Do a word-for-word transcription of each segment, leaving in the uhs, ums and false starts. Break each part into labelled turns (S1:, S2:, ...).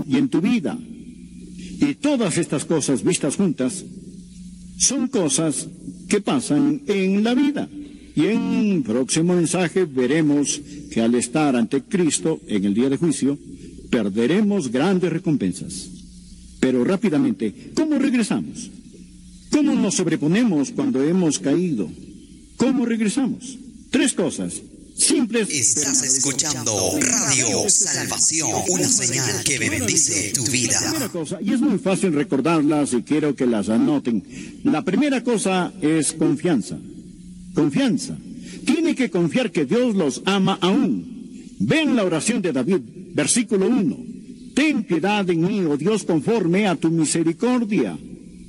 S1: y en tu vida. Y todas estas cosas vistas juntas son cosas que pasan en la vida. Y en un próximo mensaje veremos que al estar ante Cristo en el día de juicio, perderemos grandes recompensas. Pero rápidamente, ¿cómo regresamos? ¿Cómo nos sobreponemos cuando hemos caído? ¿Cómo regresamos? Tres cosas simples.
S2: Estás escuchando Radio Salvación, una señal que bendice tu vida.
S1: La primera cosa, y es muy fácil recordarlas y quiero que las anoten. La primera cosa es confianza. Confianza. Tiene que confiar que Dios los ama aún. Ven la oración de David, versículo uno. Ten piedad en mí, oh Dios, conforme a tu misericordia.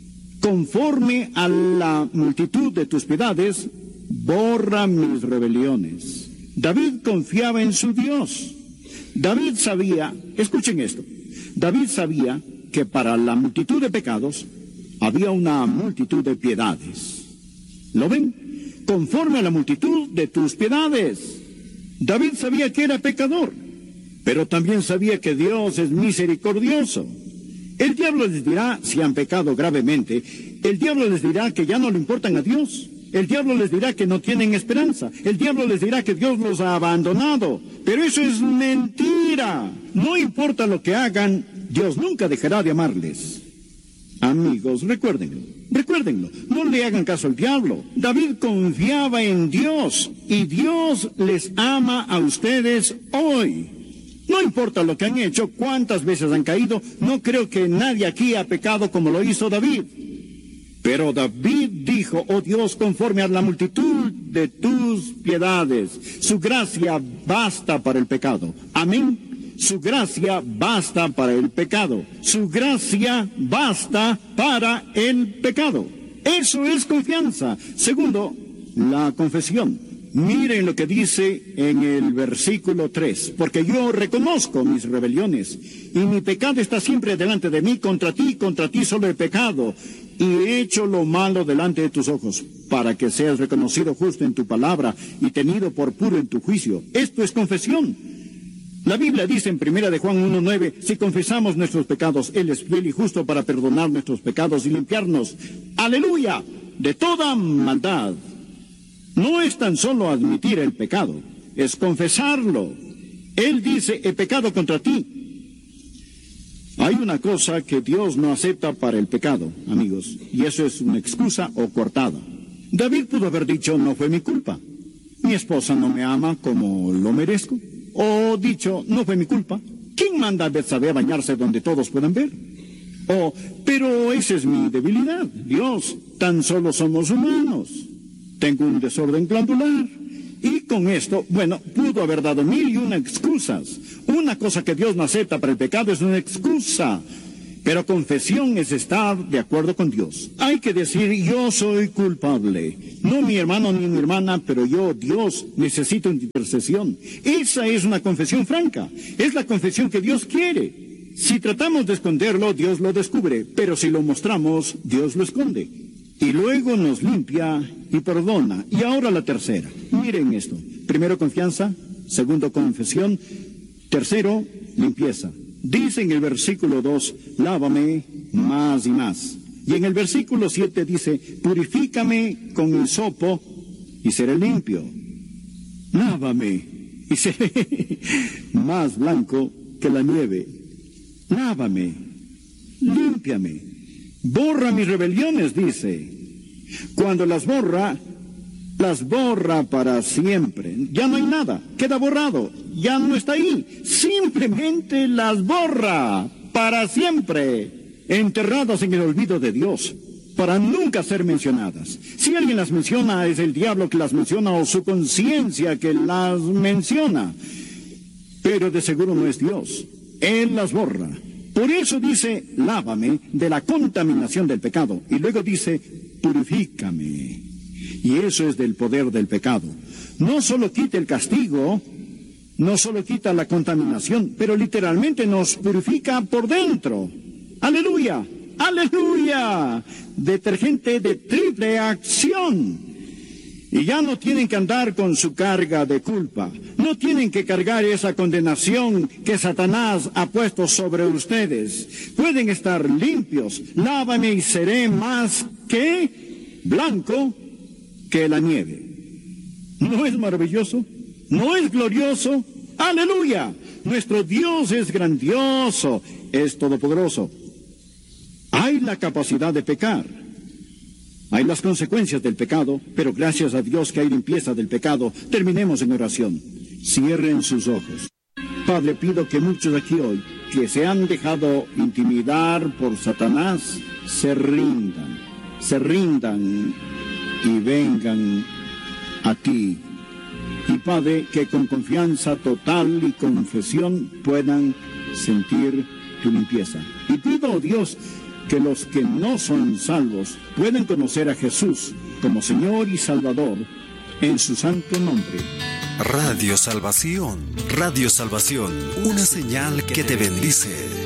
S1: Conforme a la multitud de tus piedades, borra mis rebeliones. David confiaba en su Dios. David sabía, escuchen esto, David sabía que para la multitud de pecados había una multitud de piedades. ¿Lo ven? Conforme a la multitud de tus piedades. David sabía que era pecador, pero también sabía que Dios es misericordioso. El diablo les dirá, si han pecado gravemente, el diablo les dirá que ya no le importan a Dios. El diablo les dirá que no tienen esperanza. El diablo les dirá que Dios los ha abandonado. Pero eso es mentira. No importa lo que hagan, Dios nunca dejará de amarles. Amigos, recuérdenlo, recuérdenlo. No le hagan caso al diablo. David confiaba en Dios y Dios les ama a ustedes hoy. No importa lo que han hecho, cuántas veces han caído, no creo que nadie aquí ha pecado como lo hizo David. Pero David dijo, oh Dios, conforme a la multitud de tus piedades, su gracia basta para el pecado. Amén. Su gracia basta para el pecado. Su gracia basta para el pecado. Eso es confianza. Segundo, la confesión. Miren lo que dice en el versículo tres. Porque yo reconozco mis rebeliones, y mi pecado está siempre delante de mí. Contra ti, contra ti solo he pecado, y he hecho lo malo delante de tus ojos, para que seas reconocido justo en tu palabra, y tenido por puro en tu juicio. Esto es confesión. La Biblia dice en primera de Juan uno nueve, si confesamos nuestros pecados, Él es fiel y justo para perdonar nuestros pecados y limpiarnos, aleluya, de toda maldad. No es tan solo admitir el pecado, es confesarlo. Él dice, he pecado contra ti. Hay una cosa que Dios no acepta para el pecado, amigos, y eso es una excusa o cortada. David pudo haber dicho, no fue mi culpa. Mi esposa no me ama como lo merezco. O dicho, no fue mi culpa. ¿Quién manda a Betsabé a bañarse donde todos puedan ver? O, pero esa es mi debilidad. Dios, tan solo somos humanos. Tengo un desorden glandular. Y con esto, bueno, pudo haber dado mil y una excusas. Una cosa que Dios no acepta para el pecado es una excusa. Pero confesión es estar de acuerdo con Dios. Hay que decir, yo soy culpable. No mi hermano ni mi hermana, pero yo, Dios, necesito intercesión. Esa es una confesión franca. Es la confesión que Dios quiere. Si tratamos de esconderlo, Dios lo descubre. Pero si lo mostramos, Dios lo esconde. Y luego nos limpia y perdona. Y ahora la tercera. Miren esto. Primero, confianza. Segundo, confesión. Tercero, limpieza. Dice en el versículo dos, lávame más y más. Y en el versículo siete dice, purifícame con hisopo y seré limpio. Lávame y seré más blanco que la nieve. Lávame, límpiame. Borra mis rebeliones, dice. Cuando las borra, las borra para siempre. Ya no hay nada, queda borrado, ya no está ahí. Simplemente las borra para siempre, enterradas en el olvido de Dios, para nunca ser mencionadas. Si alguien las menciona, es el diablo que las menciona o su conciencia que las menciona. Pero de seguro no es Dios, Él las borra. Por eso dice, lávame de la contaminación del pecado. Y luego dice, purifícame. Y eso es del poder del pecado. No solo quita el castigo, no solo quita la contaminación, pero literalmente nos purifica por dentro. ¡Aleluya! ¡Aleluya! Detergente de triple acción. Y ya no tienen que andar con su carga de culpa. No tienen que cargar esa condenación que Satanás ha puesto sobre ustedes. Pueden estar limpios. Lávame y seré más que blanco que la nieve. ¿No es maravilloso? ¿No es glorioso? ¡Aleluya! Nuestro Dios es grandioso, es todopoderoso. Hay la capacidad de pecar. Hay las consecuencias del pecado, pero gracias a Dios que hay limpieza del pecado. Terminemos en oración. Cierren sus ojos. Padre, pido que muchos aquí hoy, que se han dejado intimidar por Satanás, se rindan, se rindan y vengan a ti. Y Padre, que con confianza total y confesión puedan sentir tu limpieza. Y pido, oh Dios, que los que no son salvos pueden conocer a Jesús como Señor y Salvador en su santo nombre.
S2: Radio Salvación, Radio Salvación, una señal que te bendice.